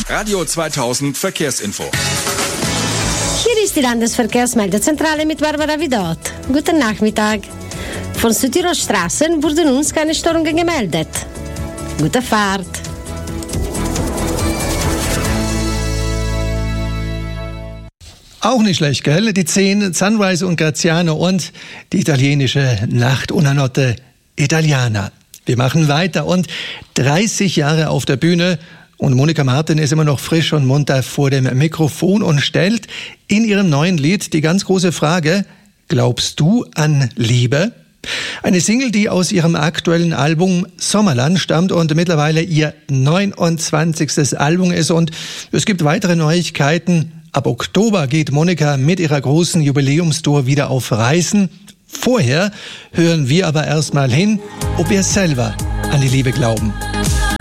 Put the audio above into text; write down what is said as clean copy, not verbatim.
Radio 2000 Verkehrsinfo. Hier ist die Landesverkehrsmeldezentrale mit Barbara Vidot. Guten Nachmittag. Von Südtirol Straßen wurden uns keine Störungen gemeldet. Gute Fahrt. Auch nicht schlecht, gell? Die 10 Sunrise und Graziano und die italienische Nacht una notte italiana. Wir machen weiter und 30 Jahre auf der Bühne und Monika Martin ist immer noch frisch und munter vor dem Mikrofon und stellt in ihrem neuen Lied die ganz große Frage: Glaubst du an Liebe? Eine Single, die aus ihrem aktuellen Album Sommerland stammt und mittlerweile ihr 29. Album ist, und es gibt weitere Neuigkeiten. Ab Oktober geht Monika mit ihrer großen Jubiläumstour wieder auf Reisen. Vorher hören wir aber erstmal hin, ob wir selber an die Liebe glauben.